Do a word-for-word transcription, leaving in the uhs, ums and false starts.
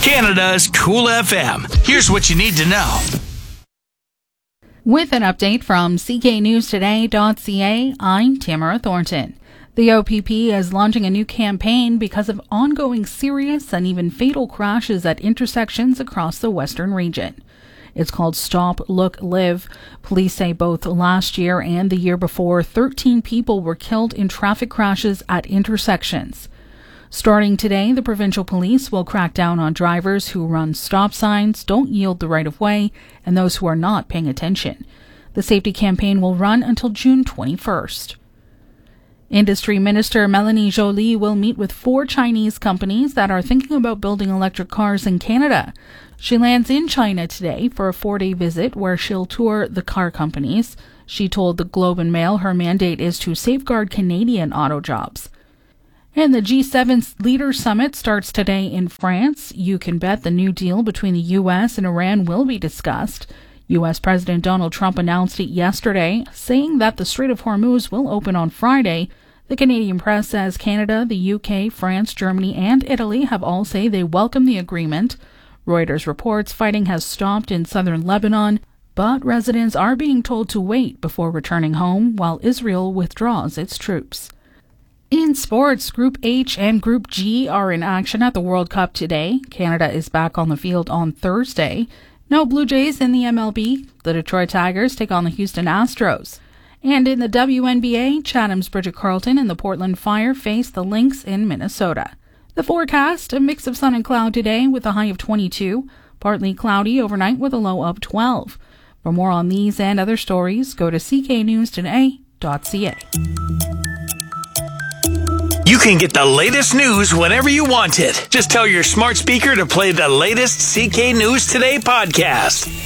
Canada's Cool F M. Here's what you need to know. With an update from C K news today dot C A, I'm Tamara Thornton. The O P P is launching a new campaign because of ongoing serious and even fatal crashes at intersections across the western region. It's called Stop, Look, Live. Police say both last year and the year before, thirteen people were killed in traffic crashes at intersections. Starting today, the provincial police will crack down on drivers who run stop signs, don't yield the right of way, and those who are not paying attention. The safety campaign will run until June twenty-first. Industry Minister Melanie Joly will meet with four Chinese companies that are thinking about building electric cars in Canada. She lands in China today for a four-day visit where she'll tour the car companies. She told the Globe and Mail her mandate is to safeguard Canadian auto jobs. And the G seven Leaders Summit starts today in France. You can bet the new deal between the U S and Iran will be discussed. U S President Donald Trump announced it yesterday, saying that the Strait of Hormuz will open on Friday. The Canadian press says Canada, the U K, France, Germany, and Italy have all say they welcome the agreement. Reuters reports fighting has stopped in southern Lebanon, but residents are being told to wait before returning home while Israel withdraws its troops. In sports, Group H and Group G are in action at the World Cup today. Canada is back on the field on Thursday. No Blue Jays in the M L B. The Detroit Tigers take on the Houston Astros. And in the W N B A, Chatham's Bridget Carleton and the Portland Fire face the Lynx in Minnesota. The forecast, a mix of sun and cloud today with a high of twenty-two. Partly cloudy overnight with a low of twelve. For more on these and other stories, go to C K news today dot C A. You can get the latest news whenever you want it. Just tell your smart speaker to play the latest C K News Today podcast.